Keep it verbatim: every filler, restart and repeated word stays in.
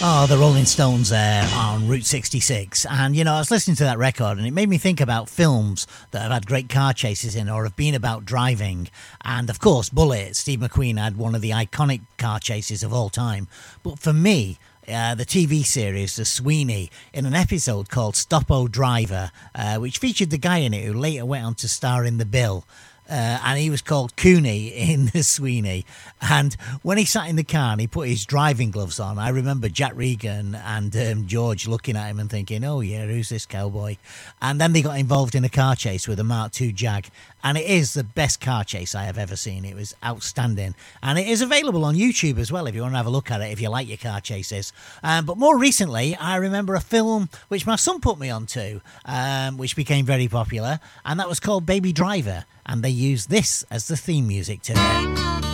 Oh, the Rolling Stones there on Route sixty-six. And, you know, I was listening to that record and it made me think about films that have had great car chases in or have been about driving. And, of course, Bullitt, Steve McQueen had one of the iconic car chases of all time. But for me, Uh, the T V series The Sweeney, in an episode called Stop-O Driver, uh, which featured the guy in it who later went on to star in The Bill. Uh, and he was called Cooney in The Sweeney. And when he sat in the car and he put his driving gloves on, I remember Jack Regan and um, George looking at him and thinking, oh yeah, who's this cowboy? And then they got involved in a car chase with a Mark two Jag. And it is the best car chase I have ever seen. It was outstanding. And it is available on YouTube as well if you want to have a look at it, if you like your car chases. Um, but more recently, I remember a film which my son put me onto, um, which became very popular, and that was called Baby Driver. And they used this as the theme music to it.